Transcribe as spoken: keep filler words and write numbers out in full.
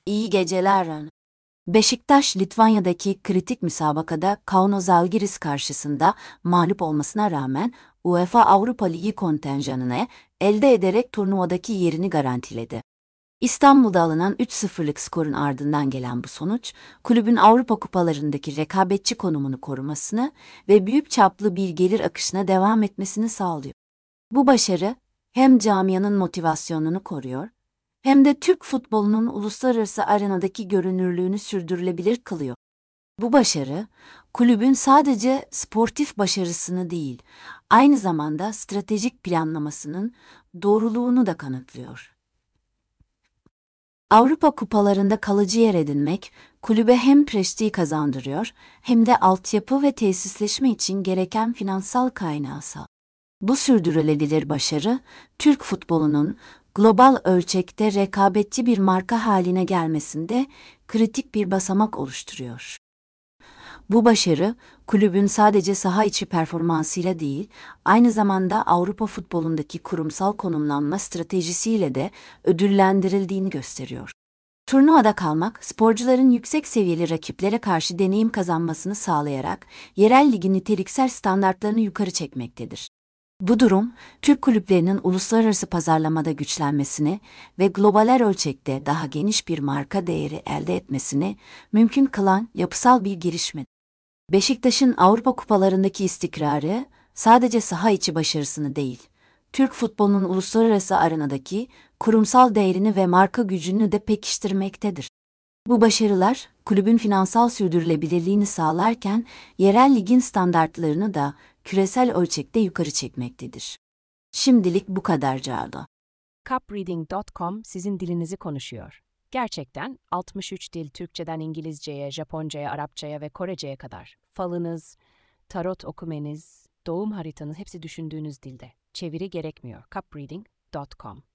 İyi geceler. Beşiktaş, Litvanya'daki kritik müsabakada Kaunas Žalgiris karşısında mağlup olmasına rağmen UEFA Avrupa Ligi kontenjanını elde ederek turnuvadaki yerini garantiledi. İstanbul'da alınan üç sıfırlık skorun ardından gelen bu sonuç, kulübün Avrupa kupalarındaki rekabetçi konumunu korumasını ve büyük çaplı bir gelir akışına devam etmesini sağlıyor. Bu başarı, hem camianın motivasyonunu koruyor, hem de Türk futbolunun uluslararası arenadaki görünürlüğünü sürdürülebilir kılıyor. Bu başarı, kulübün sadece sportif başarısını değil, aynı zamanda stratejik planlamasının doğruluğunu da kanıtlıyor. Avrupa kupalarında kalıcı yer edinmek, kulübe hem prestij kazandırıyor, hem de altyapı ve tesisleşme için gereken finansal kaynağı sağlıyor. Bu sürdürülebilir başarı, Türk futbolunun global ölçekte rekabetçi bir marka haline gelmesinde kritik bir basamak oluşturuyor. Bu başarı, kulübün sadece saha içi performansıyla değil, aynı zamanda Avrupa futbolundaki kurumsal konumlanma stratejisiyle de ödüllendirildiğini gösteriyor. Turnuvada kalmak, sporcuların yüksek seviyeli rakiplere karşı deneyim kazanmasını sağlayarak yerel ligin niteliksel standartlarını yukarı çekmektedir. Bu durum, Türk kulüplerinin uluslararası pazarlamada güçlenmesini ve global ölçekte daha geniş bir marka değeri elde etmesini mümkün kılan yapısal bir gelişme. Beşiktaş'ın Avrupa kupalarındaki istikrarı, sadece saha içi başarısını değil, Türk futbolunun uluslararası arenadaki kurumsal değerini ve marka gücünü de pekiştirmektedir. Bu başarılar, kulübün finansal sürdürülebilirliğini sağlarken, yerel ligin standartlarını da küresel ölçekte yukarı çekmektedir. Şimdilik bu kadar Cağda. cup reading nokta com sizin dilinizi konuşuyor. Gerçekten altmış üç dil, Türkçeden İngilizceye, Japoncaya, Arapçaya ve Korece'ye kadar. Falınız, tarot okumenız, doğum haritanız hepsi düşündüğünüz dilde. Çeviri gerekmiyor. cup reading nokta com